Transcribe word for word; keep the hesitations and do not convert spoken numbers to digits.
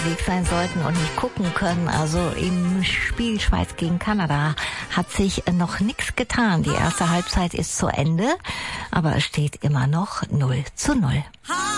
Weg sein sollten und nicht gucken können. Also im Spiel Schweiz gegen Kanada hat sich noch nichts getan. Die erste Halbzeit ist zu Ende, aber es steht immer noch null zu null.